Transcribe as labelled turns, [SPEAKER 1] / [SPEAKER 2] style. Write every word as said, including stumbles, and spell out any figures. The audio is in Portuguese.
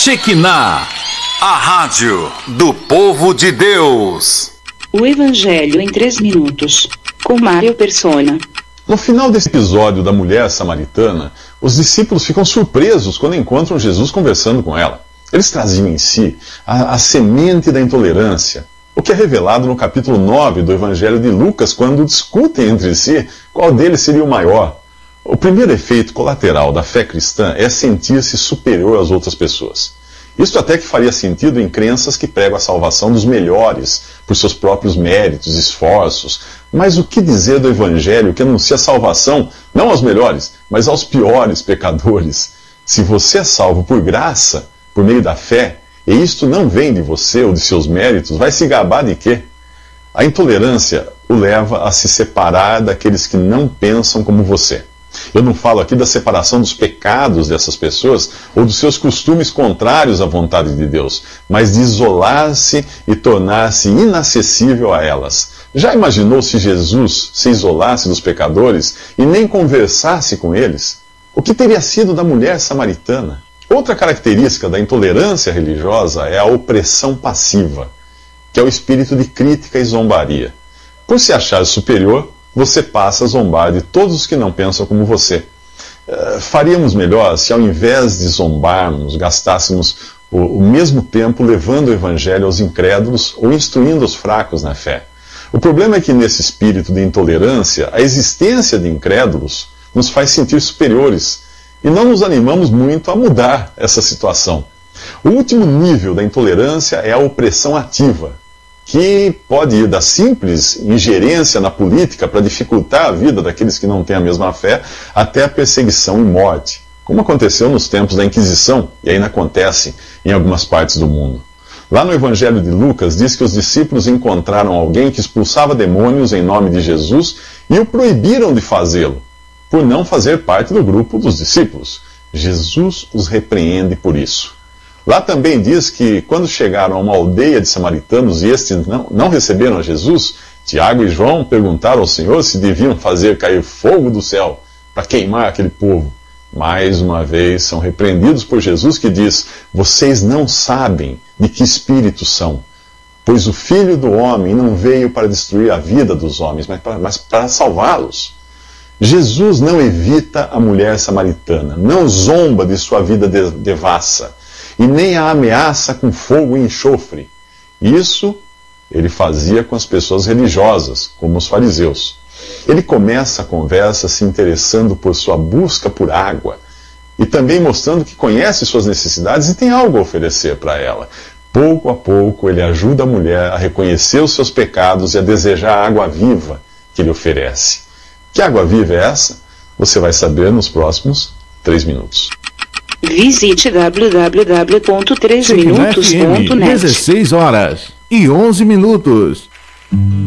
[SPEAKER 1] Shekinah, a rádio do povo de Deus.
[SPEAKER 2] O Evangelho em três minutos, com Mário Persona.
[SPEAKER 3] No final desse episódio da mulher samaritana, os discípulos ficam surpresos quando encontram Jesus conversando com ela. Eles traziam em si a, a semente da intolerância, o que é revelado no capítulo nove do Evangelho de Lucas, quando discutem entre si qual deles seria o maior. O primeiro efeito colateral da fé cristã é sentir-se superior às outras pessoas. Isto até que faria sentido em crenças que pregam a salvação dos melhores, por seus próprios méritos, esforços. Mas o que dizer do Evangelho que anuncia a salvação, não aos melhores, mas aos piores pecadores? Se você é salvo por graça, por meio da fé, e isto não vem de você ou de seus méritos, vai se gabar de quê? A intolerância o leva a se separar daqueles que não pensam como você. Eu não falo aqui da separação dos pecados dessas pessoas ou dos seus costumes contrários à vontade de Deus, mas de isolar-se e tornar-se inacessível a elas. Já imaginou se Jesus se isolasse dos pecadores e nem conversasse com eles? O que teria sido da mulher samaritana? Outra característica da intolerância religiosa é a opressão passiva, que é o espírito de crítica e zombaria. Por se achar superior, você passa a zombar de todos os que não pensam como você. Uh, faríamos melhor se, ao invés de zombarmos, gastássemos o, o mesmo tempo levando o Evangelho aos incrédulos ou instruindo os fracos na fé. O problema é que, nesse espírito de intolerância, a existência de incrédulos nos faz sentir superiores e não nos animamos muito a mudar essa situação. O último nível da intolerância é a opressão ativa, que pode ir da simples ingerência na política para dificultar a vida daqueles que não têm a mesma fé, até a perseguição e morte, como aconteceu nos tempos da Inquisição e ainda acontece em algumas partes do mundo. Lá no Evangelho de Lucas diz que os discípulos encontraram alguém que expulsava demônios em nome de Jesus e o proibiram de fazê-lo, por não fazer parte do grupo dos discípulos. Jesus os repreende por isso. Lá também diz que, quando chegaram a uma aldeia de samaritanos e estes não, não receberam a Jesus, Tiago e João perguntaram ao Senhor se deviam fazer cair fogo do céu para queimar aquele povo. Mais uma vez são repreendidos por Jesus, que diz: vocês não sabem de que espírito são, pois o Filho do Homem não veio para destruir a vida dos homens, mas para, mas para salvá-los. Jesus não evita a mulher samaritana, não zomba de sua vida de, devassa, e nem a ameaça com fogo e enxofre. Isso ele fazia com as pessoas religiosas, como os fariseus. Ele começa a conversa se interessando por sua busca por água, e também mostrando que conhece suas necessidades e tem algo a oferecer para ela. Pouco a pouco ele ajuda a mulher a reconhecer os seus pecados e a desejar a água viva que ele oferece. Que água viva é essa? Você vai saber nos próximos três minutos.
[SPEAKER 2] Visite w w w ponto três minutos ponto net.
[SPEAKER 4] dezesseis horas e onze minutos.